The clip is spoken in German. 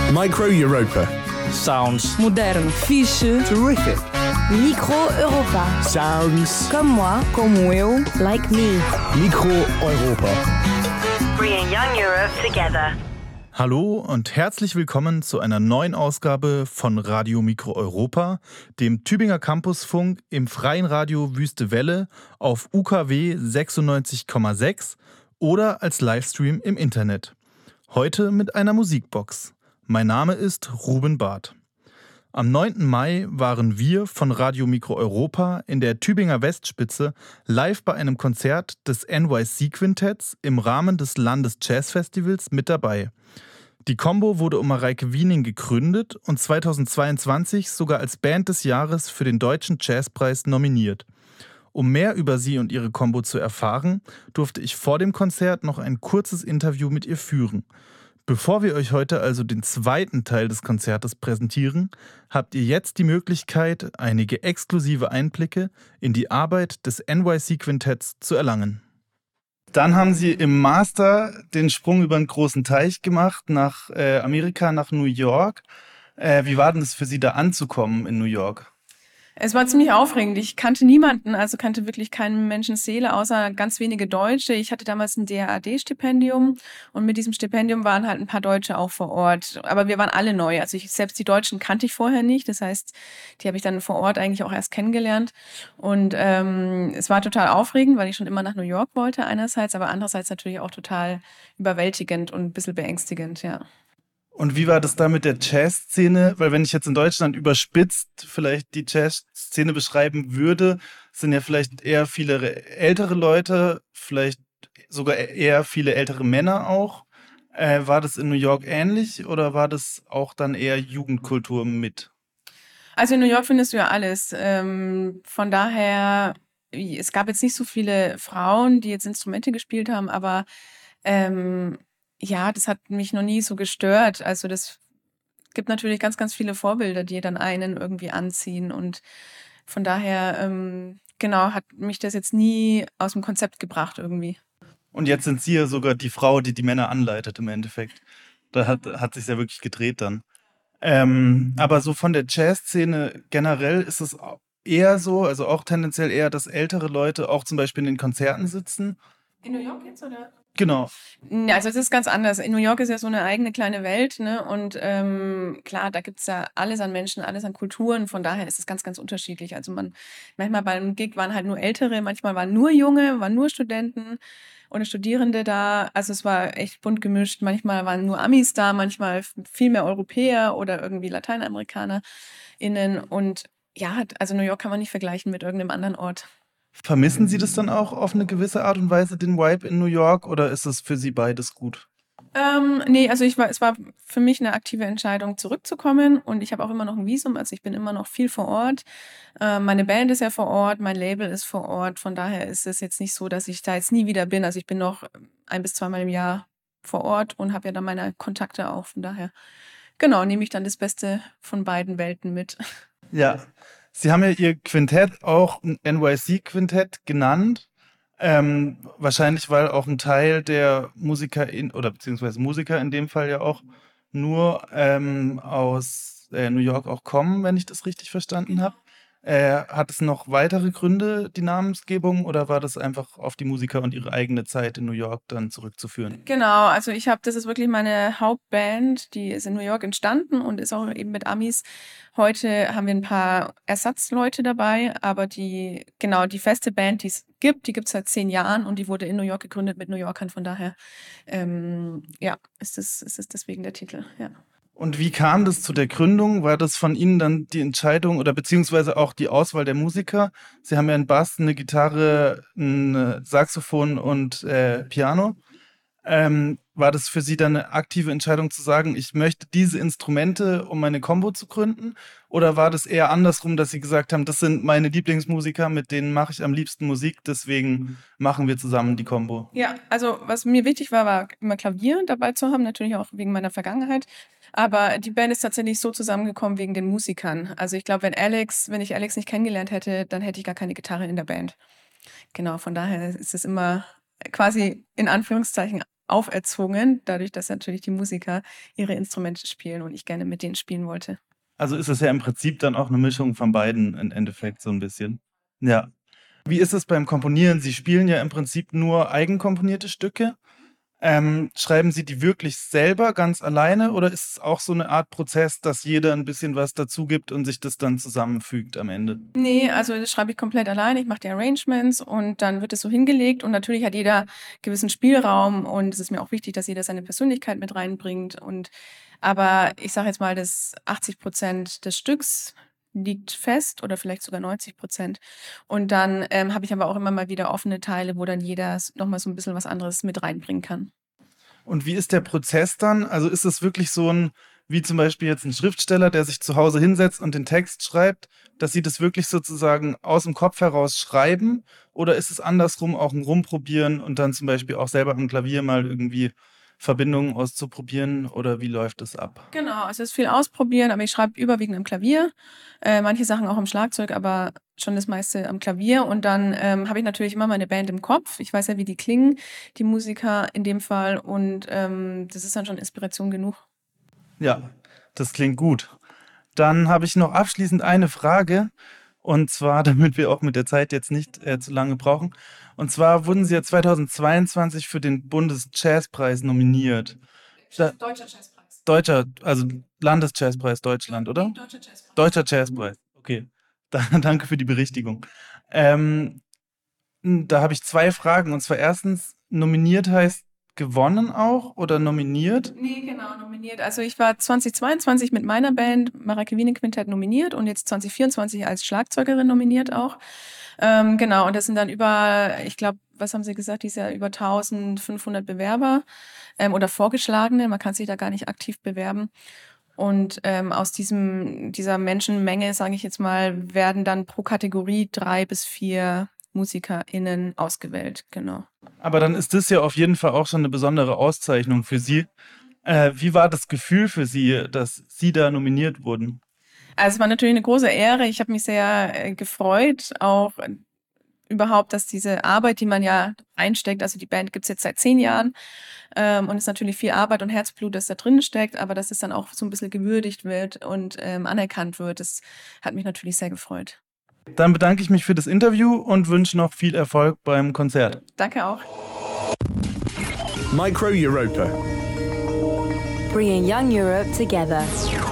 Micro Europa. Sounds. Modern. Fiche. Terrific. Micro Europa. Sounds. Comme moi. Como eu. Like me. Micro Europa. Bringing young Europe together. Hallo und herzlich willkommen zu einer neuen Ausgabe von Radio Micro Europa, dem Tübinger Campusfunk im freien Radio Wüste Welle auf UKW 96,6 oder als Livestream im Internet. Heute mit einer Musikbox. Mein Name ist Ruben Barth. Am 9. Mai waren wir von Radio Micro Europa in der Tübinger Westspitze live bei einem Konzert des NYC-Quintetts im Rahmen des Landesjazzfestivals mit dabei. Die Combo wurde um Mareike Wiening gegründet und 2022 sogar als Band des Jahres für den Deutschen Jazzpreis nominiert. Um mehr über sie und ihre Combo zu erfahren, durfte ich vor dem Konzert noch ein kurzes Interview mit ihr führen. Bevor wir euch heute also den zweiten Teil des Konzertes präsentieren, habt ihr jetzt die Möglichkeit, einige exklusive Einblicke in die Arbeit des NYC-Quintetts zu erlangen. Dann haben Sie im Master den Sprung über einen großen Teich gemacht nach Amerika, nach New York. Wie war denn es für Sie, da anzukommen in New York? Es war ziemlich aufregend. Ich kannte niemanden, also kannte wirklich keinen Menschenseele, außer ganz wenige Deutsche. Ich hatte damals ein DAAD-Stipendium und mit diesem Stipendium waren halt ein paar Deutsche auch vor Ort. Aber wir waren alle neu. Also selbst die Deutschen kannte ich vorher nicht. Das heißt, die habe ich dann vor Ort eigentlich auch erst kennengelernt. Und es war total aufregend, weil ich schon immer nach New York wollte einerseits, aber andererseits natürlich auch total überwältigend und ein bisschen beängstigend, ja. Und wie war das da mit der Jazzszene? Weil wenn ich jetzt in Deutschland überspitzt vielleicht die Jazzszene beschreiben würde, sind ja vielleicht eher viele ältere Leute, vielleicht sogar eher viele ältere Männer auch. War das in New York ähnlich oder war das auch dann eher Jugendkultur mit? Also in New York findest du ja alles. Von daher, es gab jetzt nicht so viele Frauen, die jetzt Instrumente gespielt haben, aber ja, das hat mich noch nie so gestört. Also das gibt natürlich ganz, ganz viele Vorbilder, die dann einen irgendwie anziehen. Und von daher, genau, hat mich das jetzt nie aus dem Konzept gebracht irgendwie. Und jetzt sind Sie ja sogar die Frau, die die Männer anleitet im Endeffekt. Da hat sich ja wirklich gedreht dann. Aber so von der Jazzszene generell ist es eher so, also auch tendenziell eher, dass ältere Leute auch zum Beispiel in den Konzerten sitzen. In New York jetzt, oder? Genau. Ja, also es ist ganz anders. In New York ist ja so eine eigene kleine Welt, ne? Und klar, da gibt's ja alles an Menschen, alles an Kulturen. Von daher ist es ganz, ganz unterschiedlich. Also manchmal beim Gig waren halt nur Ältere, manchmal waren nur Junge, waren nur Studenten oder Studierende da. Also es war echt bunt gemischt. Manchmal waren nur Amis da, manchmal viel mehr Europäer oder irgendwie LateinamerikanerInnen. Und ja, also New York kann man nicht vergleichen mit irgendeinem anderen Ort. Vermissen Sie das dann auch auf eine gewisse Art und Weise, den Vibe in New York, oder ist es für Sie beides gut? Nee, also es war für mich eine aktive Entscheidung, zurückzukommen, und ich habe auch immer noch ein Visum, also ich bin immer noch viel vor Ort. Meine Band ist ja vor Ort, mein Label ist vor Ort, von daher ist es jetzt nicht so, dass ich da jetzt nie wieder bin. Also ich bin noch 1 bis 2 Mal im Jahr vor Ort und habe ja dann meine Kontakte auch, von daher, genau, nehme ich dann das Beste von beiden Welten mit. Ja, Sie haben ja Ihr Quintett auch ein NYC-Quintett genannt. Wahrscheinlich, weil auch ein Teil der Musiker oder beziehungsweise Musiker in dem Fall ja auch nur aus New York auch kommen, wenn ich das richtig verstanden habe. Hat es noch weitere Gründe, die Namensgebung, oder war das einfach auf die Musiker und ihre eigene Zeit in New York dann zurückzuführen? Genau, also das ist wirklich meine Hauptband, die ist in New York entstanden und ist auch eben mit Amis. Heute haben wir ein paar Ersatzleute dabei, aber die feste Band, die es gibt, die gibt es seit 10 Jahren und die wurde in New York gegründet mit New Yorkern. Von daher, ja, ist es deswegen der Titel, ja. Und wie kam das zu der Gründung? War das von Ihnen dann die Entscheidung oder beziehungsweise auch die Auswahl der Musiker? Sie haben ja einen Bass, eine Gitarre, ein Saxophon und Piano. War das für Sie dann eine aktive Entscheidung zu sagen, ich möchte diese Instrumente, um meine Combo zu gründen? Oder war das eher andersrum, dass Sie gesagt haben, das sind meine Lieblingsmusiker, mit denen mache ich am liebsten Musik, deswegen machen wir zusammen die Combo? Ja, also was mir wichtig war immer Klavier dabei zu haben, natürlich auch wegen meiner Vergangenheit. Aber die Band ist tatsächlich so zusammengekommen wegen den Musikern. Also ich glaube, wenn ich Alex nicht kennengelernt hätte, dann hätte ich gar keine Gitarre in der Band. Genau, von daher ist es immer quasi in Anführungszeichen auferzwungen, dadurch, dass natürlich die Musiker ihre Instrumente spielen und ich gerne mit denen spielen wollte. Also ist es ja im Prinzip dann auch eine Mischung von beiden im Endeffekt so ein bisschen. Ja. Wie ist es beim Komponieren? Sie spielen ja im Prinzip nur eigenkomponierte Stücke. Schreiben Sie die wirklich selber ganz alleine oder ist es auch so eine Art Prozess, dass jeder ein bisschen was dazu gibt und sich das dann zusammenfügt am Ende? Nee, also das schreibe ich komplett alleine. Ich mache die Arrangements und dann wird es so hingelegt und natürlich hat jeder gewissen Spielraum und es ist mir auch wichtig, dass jeder seine Persönlichkeit mit reinbringt. Aber ich sage jetzt mal, dass 80% des Stücks liegt fest oder vielleicht sogar 90%. Und dann habe ich aber auch immer mal wieder offene Teile, wo dann jeder nochmal so ein bisschen was anderes mit reinbringen kann. Und wie ist der Prozess dann? Also ist es wirklich so wie zum Beispiel jetzt ein Schriftsteller, der sich zu Hause hinsetzt und den Text schreibt, dass Sie das wirklich sozusagen aus dem Kopf heraus schreiben? Oder ist es andersrum auch ein Rumprobieren und dann zum Beispiel auch selber am Klavier mal irgendwie Verbindungen auszuprobieren? Oder wie läuft das ab? Genau, also es ist viel ausprobieren, aber ich schreibe überwiegend am Klavier. Manche Sachen auch am Schlagzeug, aber schon das meiste am Klavier. Und dann habe ich natürlich immer meine Band im Kopf. Ich weiß ja, wie die klingen, die Musiker in dem Fall. Und das ist dann schon Inspiration genug. Ja, das klingt gut. Dann habe ich noch abschließend eine Frage. Und zwar, damit wir auch mit der Zeit jetzt nicht zu lange brauchen. Und zwar wurden Sie ja 2022 für den Bundesjazzpreis nominiert. Deutscher Jazzpreis. Also Landesjazzpreis Deutschland, oder? Deutscher Jazzpreis. Deutscher Jazzpreis, okay. Danke für die Berichtigung. Da habe ich 2 Fragen. Und zwar erstens, nominiert heißt gewonnen auch oder nominiert? Nee, genau, nominiert. Also ich war 2022 mit meiner Band Mareke Wiening Quintett nominiert und jetzt 2024 als Schlagzeugerin nominiert auch. Genau, und das sind dann ich glaube, was haben Sie gesagt, dieses Jahr über 1500 Bewerber oder Vorgeschlagene. Man kann sich da gar nicht aktiv bewerben. Und aus dieser Menschenmenge, sage ich jetzt mal, werden dann pro Kategorie 3 bis 4 MusikerInnen ausgewählt, genau. Aber dann ist das ja auf jeden Fall auch schon eine besondere Auszeichnung für Sie. Wie war das Gefühl für Sie, dass Sie da nominiert wurden? Also es war natürlich eine große Ehre. Ich habe mich sehr gefreut, auch überhaupt, dass diese Arbeit, die man ja einsteckt, also die Band gibt es jetzt seit 10 Jahren und es ist natürlich viel Arbeit und Herzblut, das da drin steckt, aber dass es dann auch so ein bisschen gewürdigt wird und anerkannt wird, das hat mich natürlich sehr gefreut. Dann bedanke ich mich für das Interview und wünsche noch viel Erfolg beim Konzert. Danke auch. Micro Europa. Bringing young Europe together.